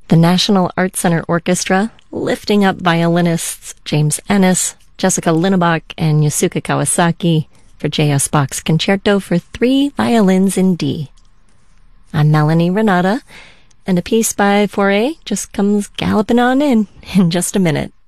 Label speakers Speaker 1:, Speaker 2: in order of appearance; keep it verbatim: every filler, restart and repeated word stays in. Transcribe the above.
Speaker 1: The National Art Center Orchestra, lifting up violinists James Ennis, Jessica Linnebach, and Yasuka Kawasaki for J S. Bach's Concerto for Three Violins in D. I'm Melanie Renata, and a piece by Fauré just comes galloping on in in just a minute.